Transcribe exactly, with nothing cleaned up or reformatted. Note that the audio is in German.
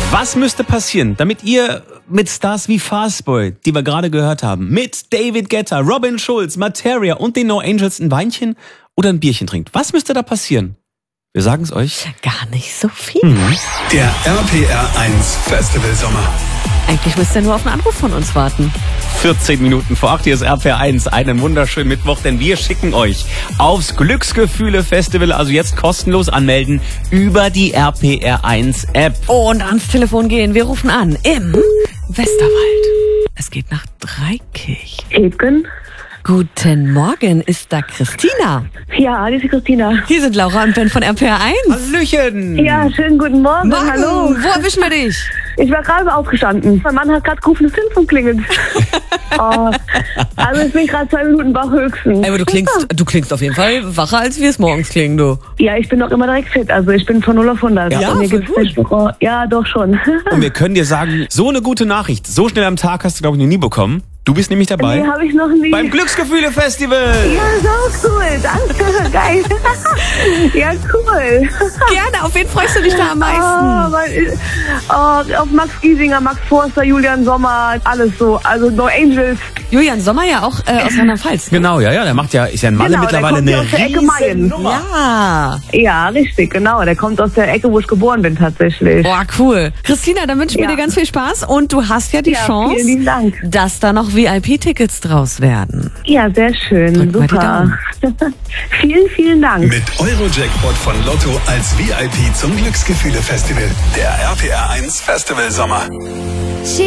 Was müsste passieren, damit ihr mit Stars wie Fastboy, die wir gerade gehört haben, mit David Guetta, Robin Schulz, Materia und den No Angels ein Weinchen oder ein Bierchen trinkt? Was müsste da passieren? Wir sagen es euch. Gar nicht so viel. Mhm. Der R P R eins Festival Sommer. Eigentlich müsst ihr nur auf einen Anruf von uns warten. vierzehn Minuten vor acht, hier ist R P R eins. Einen wunderschönen Mittwoch, denn wir schicken euch aufs Glücksgefühle-Festival, also jetzt kostenlos anmelden, über die R P R eins App. Und ans Telefon gehen. Wir rufen an im Westerwald. Es geht nach Dreikirch. Eben. Guten Morgen, ist da Christina? Ja, das ist Christina. Hier sind Laura und Ben von R P R eins. Hallöchen! Ja, schönen guten Morgen. Morgen. Hallo. Wo erwischen wir dich? Ich war gerade aufgestanden. Mein Mann hat gerade gerufen, das Telefon klingelt. Oh, also ich bin gerade zwei Minuten wach höchstens. Aber du klingst, du klingst auf jeden Fall wacher, als wir es morgens klingen, du. Ja, ich bin doch immer direkt fit. Also ich bin von null auf hundert. Ja, Und mir voll gibt's nicht, oh, ja, doch schon. Und wir können dir sagen, so eine gute Nachricht, so schnell am Tag hast du, glaube ich, noch nie bekommen. Du bist nämlich dabei Nee, habe ich noch nie. beim Glücksgefühle-Festival. Ja, so cool. Danke. Geil. Ja, cool. Gerne, auf wen freust du dich da am Oh, meisten? weil, oh, auf Max Giesinger, Max Forster, Julian Sommer, alles so. Also No Angels. Julian Sommer ja auch äh, aus Rheinland-Pfalz. Genau, ja, ja, der macht ja, ist ja in Malle Genau, mittlerweile der eine kommt ja aus der Ecke Mayen. Riesennummer. Ja. Ja, richtig, genau. Der kommt aus der Ecke, wo ich geboren bin, tatsächlich. Boah, cool. Christina, dann wünschen wir Ja. dir ganz viel Spaß und du hast ja die Ja, Chance, vielen lieben Dank. dass da noch V I P-Tickets draus werden. Ja, sehr schön. Drück mal die Super. Vielen, vielen Dank. Mit Eurojackpot von Lotto als V I P zum Glücksgefühle Festival. Der R P R eins Festival Sommer.